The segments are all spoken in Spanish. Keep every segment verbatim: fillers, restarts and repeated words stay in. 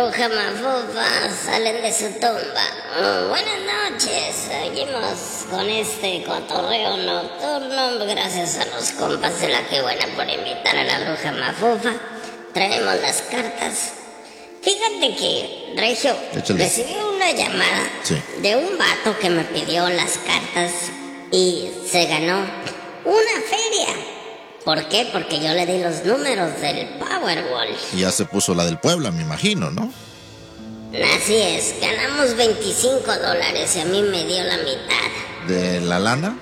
bruja mafufa salen de su tumba. Oh, buenas noches, seguimos con este cotorreo nocturno. Gracias a los compas de La Que Buena por invitar a la bruja mafufa. Traemos las cartas. Fíjate que, Regio, Échale. recibí una llamada Sí. de un vato que me pidió las cartas y se ganó una feria. ¿Por qué? Porque yo le di los números del Powerball. Y ya se puso la del Puebla, me imagino, ¿no? Así es, ganamos veinticinco dólares y a mí me dio la mitad. ¿De la lana?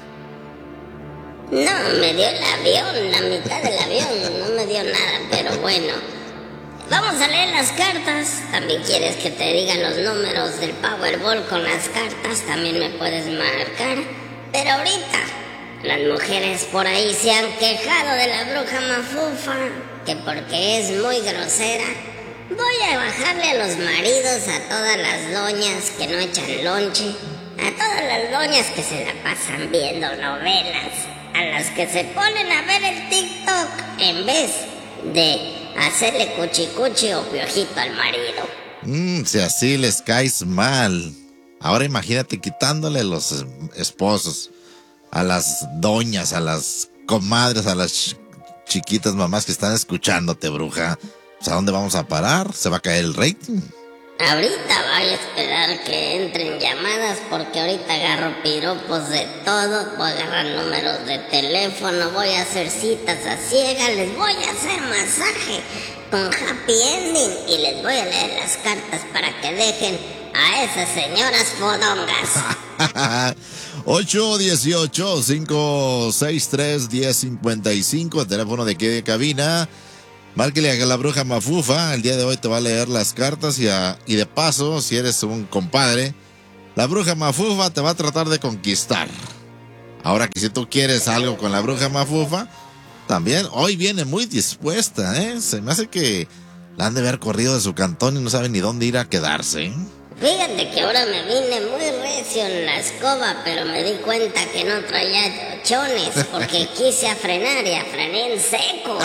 No, me dio el avión, la mitad del avión, no me dio nada, pero bueno. Vamos a leer las cartas. También quieres que te digan los números del Powerball con las cartas, también me puedes marcar. Pero ahorita, las mujeres por ahí se han quejado de la bruja mafufa, que porque es muy grosera. Voy a bajarle a los maridos a todas las doñas que no echan lonche, a todas las doñas que se la pasan viendo novelas, a las que se ponen a ver el TikTok en vez de hacerle cuchicuchi o piojito al marido. Mmm, si así les caes mal. Ahora imagínate quitándole los es- esposos a las doñas, a las comadres, a las ch- chiquitas mamás que están escuchándote, bruja. Pues, ¿a dónde vamos a parar? ¿Se va a caer el rating? Ahorita voy a esperar que entren llamadas porque ahorita agarro piropos de todo, voy a agarrar números de teléfono, voy a hacer citas a ciegas, les voy a hacer masaje con happy ending y les voy a leer las cartas para que dejen a esas señoras fodongas. ocho dieciocho, cinco seis tres, diez cincuenta y cinco, el teléfono de aquí de cabina. Márquele a la bruja mafufa, el día de hoy te va a leer las cartas y, a- y de paso, si eres un compadre, la bruja mafufa te va a tratar de conquistar. Ahora que si tú quieres algo con la bruja mafufa, también hoy viene muy dispuesta, ¿eh? Se me hace que la han de haber corrido de su cantón y no sabe ni dónde ir a quedarse, ¿eh? Fíjate que ahora me vine muy recio en la escoba, pero me di cuenta que no traía chones porque quise a frenar y a frené en seco.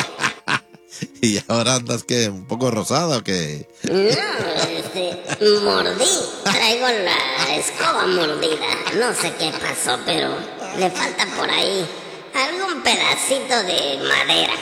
Y ahora andas que un poco rosada o qué. No, este, mordí. Traigo la escoba mordida. No sé qué pasó, pero le falta por ahí algún pedacito de madera.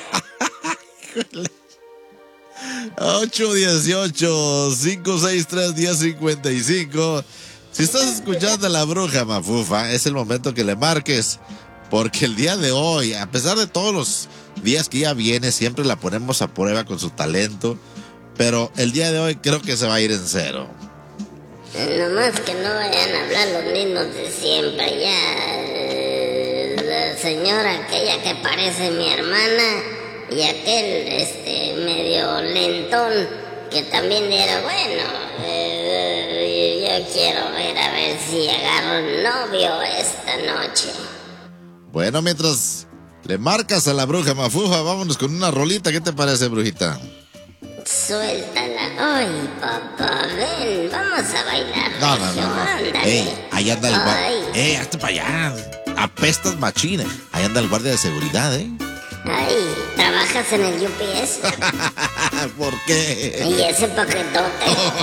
ocho dieciocho, cinco seis tres, diez cincuenta y cinco. Si estás escuchando a la bruja mafufa, es el momento que le marques. Porque el día de hoy, a pesar de todos los días que ella viene, siempre la ponemos a prueba con su talento. Pero el día de hoy creo que se va a ir en cero. Nomás que no vayan a hablar los mismos de siempre. Ya, eh, la señora aquella que parece mi hermana y aquel, este, medio lentón que también era bueno. Eh, yo quiero ver a ver si agarro novio esta noche. Bueno, mientras le marcas a la bruja mafufa, vámonos con una rolita. ¿Qué te parece, brujita? Suéltala. Ay, papá, ven, vamos a bailar. No, no, Regio, no. ándale. Ey, ahí anda el Ay. guardia. Ey, hazte para allá. Apestas machines. Ahí anda el guardia de seguridad, ¿eh? Ay, ¿trabajas en el U P S? ¿Por qué? Y ese paquetote.